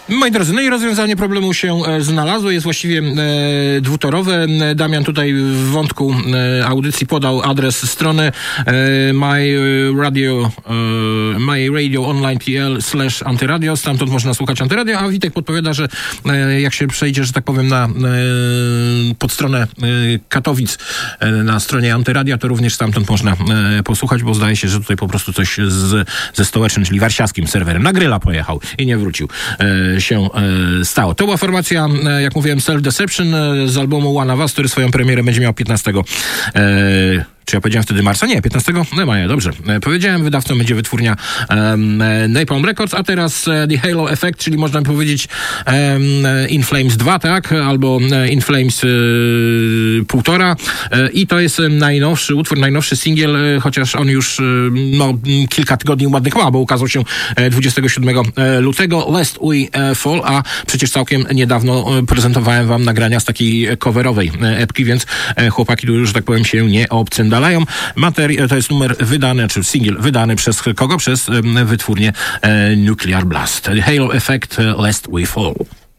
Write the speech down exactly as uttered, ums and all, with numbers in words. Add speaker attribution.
Speaker 1: Moi drodzy, no i rozwiązanie problemu się e, znalazło, jest właściwie e, dwutorowe. Damian tutaj w wątku e, audycji podał adres strony e, my radio e, my radio online kropka p l slash antyradio, stamtąd można słuchać antyradio, a Witek podpowiada, że e, jak się przejdzie, że tak powiem, na e, pod stronę e, Katowic e, na stronie antyradia, to również stamtąd można e, posłuchać, bo zdaje się, że tutaj po prostu coś z, ze stołecznym, czyli warszawskim serwerem na Gryla pojechał i nie wrócił. E, się e, stało. To była formacja, e, jak mówiłem, Self Deception e, z albumu One of Us, który swoją premierę będzie miał piętnastego E, Czy ja powiedziałem wtedy marca? Nie, piętnastego maja, dobrze. E, powiedziałem, wydawcą będzie wytwórnia um, Napalm Records, a teraz e, The Halo Effect, czyli można powiedzieć um, In Flames dwa, tak? Albo e, In Flames e, półtora. E, I to jest najnowszy utwór, najnowszy singiel, e, chociaż on już e, no, kilka tygodni ładnych ma, bo ukazał się e, dwudziestego siódmego lutego. Lest We Fall, a przecież całkiem niedawno prezentowałem wam nagrania z takiej coverowej epki, więc e, chłopaki tu już, że tak powiem, się nie obcyndalają. Materi- to jest numer wydany, czy singiel wydany przez kogo? Przez e, wytwórnię e, Nuclear Blast. Halo Effect, Lest We Fall.